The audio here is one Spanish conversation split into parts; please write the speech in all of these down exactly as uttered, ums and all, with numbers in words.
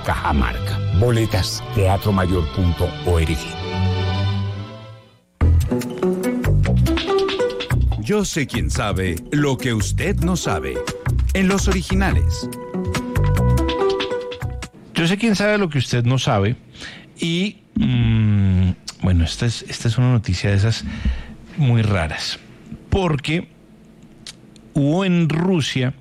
Cajamarca. Boletas teatro mayor punto org. Yo sé quién sabe lo que usted no sabe. En los originales. Yo sé quién sabe lo que usted no sabe. Y, mmm, bueno, esta es, esta es una noticia de esas muy raras. Porque hubo en Rusia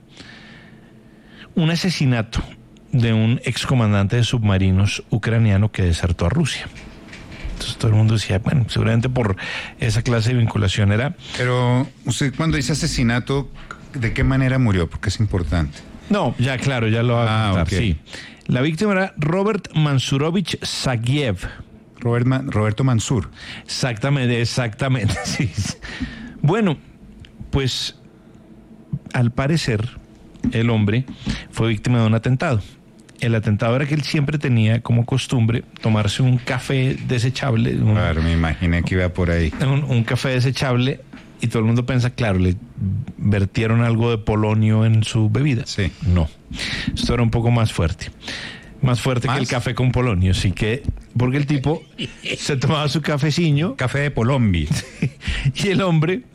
un asesinato de un excomandante de submarinos ucraniano que desertó a Rusia. Entonces todo el mundo decía, bueno, seguramente por esa clase de vinculación era... Pero usted cuando dice asesinato, ¿de qué manera murió? Porque es importante. No, ya claro, ya lo va a Ah, contar, okay. sí. La víctima era Robert Mansurovich Sagiev. Robert Ma- Roberto Mansur. Exactamente, exactamente, sí. Bueno, pues al parecer el hombre fue víctima de un atentado. El atentado era que él siempre tenía como costumbre tomarse un café desechable. Un, Claro, me imaginé que iba por ahí. un, un café desechable y todo el mundo piensa, claro, le vertieron algo de polonio en su bebida. Sí. No, esto era un poco más fuerte. Más fuerte ¿Más? que el café con polonio, sí que, porque el tipo se tomaba su cafeciño Café de Colombia. y el hombre,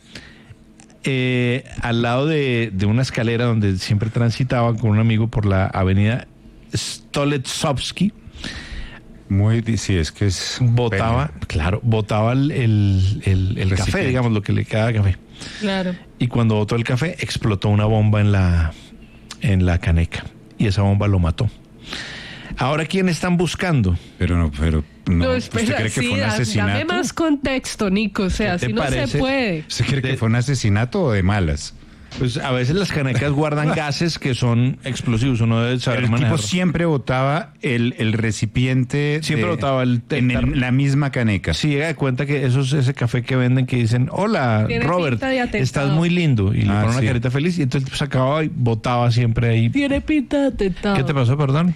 eh, al lado de, de una escalera donde siempre transitaba con un amigo por la avenida Stoletsovsky, Muy, sí, es que es... botaba, pena. claro, botaba el, el, el, el café, Recipiente. digamos, lo que le quedaba de café. Claro. Y cuando botó el café, explotó una bomba en la, en la caneca. Y esa bomba lo mató. Ahora, ¿quién están buscando? Pero no, pero... No, No, ¿usted espera, cree que sí, fue un da- asesinato? dame más contexto, Nico, o sea, ¿Qué te si no se parece? puede. ¿Usted cree De- que fue un asesinato o de malas? Pues a veces las canecas guardan gases que son explosivos. Uno debe saber Pero el manejar. tipo siempre botaba el, el recipiente... Siempre de- botaba el- en el- la misma caneca. Si llega de cuenta que eso es ese café que venden que dicen, hola, Tiene Robert, pinta de atentado. estás muy lindo. Y le Ah, ponen una sí. carita feliz y entonces se acababa y botaba siempre ahí. Tiene pinta de atentado. ¿Qué te pasó, perdón?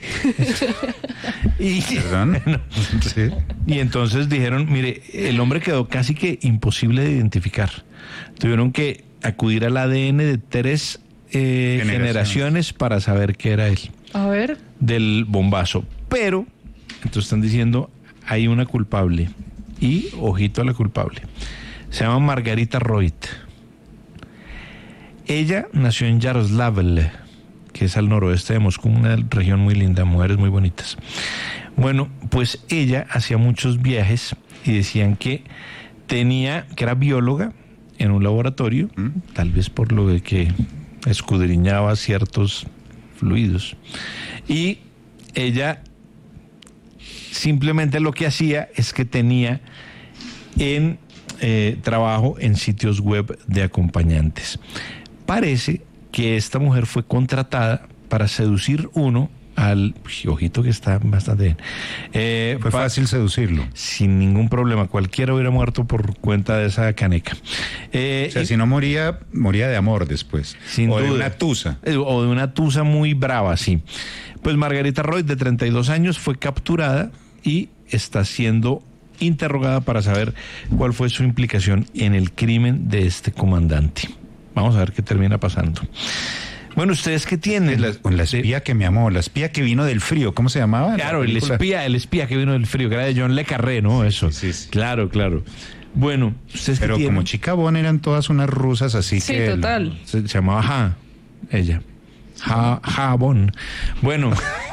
y, ¿Perdón? Sí. y entonces dijeron, mire, el hombre quedó casi que imposible de identificar. Tuvieron que acudir al A D N de tres eh, Generaciones. generaciones para saber que era él, A ver, del bombazo. Pero, entonces están diciendo, hay una culpable. Y, ojito a la culpable. Se llama Margarita Roit. Ella nació en Yaroslavl, que es al noroeste de Moscú, una región muy linda, mujeres muy bonitas. Bueno, pues ella hacía muchos viajes y decían que tenía, que era bióloga en un laboratorio, ¿Mm? tal vez por lo de que escudriñaba ciertos fluidos. Y ella simplemente lo que hacía es que tenía en eh, trabajo en sitios web de acompañantes. Parece que esta mujer fue contratada para seducir uno al... Uy, ojito que está bastante bien. Eh, Fue pa- fácil seducirlo. Sin ningún problema. Cualquiera hubiera muerto por cuenta de esa caneca. Eh, O sea, y- si no moría, moría de amor después. Sin o de duda. una tusa. Eh, O de una tusa muy brava, sí. Pues Margarita Roy, de treinta y dos años, fue capturada y está siendo interrogada para saber cuál fue su implicación en el crimen de este comandante. Vamos a ver qué termina pasando. Bueno, ¿ustedes qué tienen? La, con la espía que me amó, la espía que vino del frío, ¿cómo se llamaba? Claro, La el película. espía, el espía que vino del frío, que era de John Le Carré, ¿no? Eso. sí, sí. Claro, claro. Bueno, ¿ustedes qué Pero tienen? como Chica Bon eran todas unas rusas, así sí, que... total. Se, se llamaba Ja, ella. Ja, Jabón. Bueno.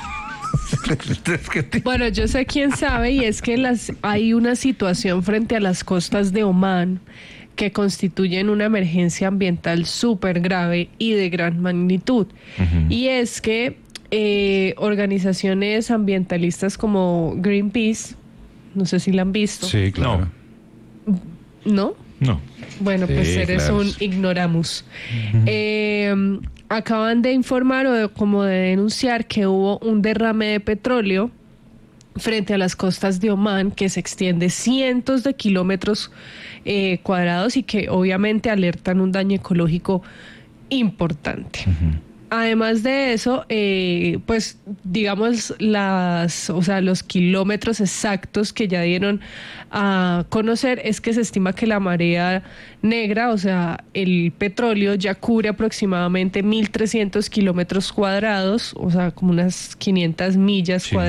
Bueno, yo sé quién sabe y es que las hay una situación frente a las costas de Omán que constituyen una emergencia ambiental súper grave y de gran magnitud. Ujú. Y es que eh, organizaciones ambientalistas como Greenpeace, no sé si la han visto, Sí, claro. ¿no? No. Bueno, pues Sí, eres claro. un ignoramus. Eh, acaban de informar o de- como de denunciar que hubo un derrame de petróleo frente a las costas de Omán que se extiende cientos de kilómetros eh, cuadrados y que obviamente alertan un daño ecológico importante. Además de eso, eh, pues digamos las, o sea, los kilómetros exactos que ya dieron a conocer es que se estima que la marea negra, o sea, el petróleo ya cubre aproximadamente mil trescientos kilómetros cuadrados, o sea, como unas quinientas millas Sí. cuadradas.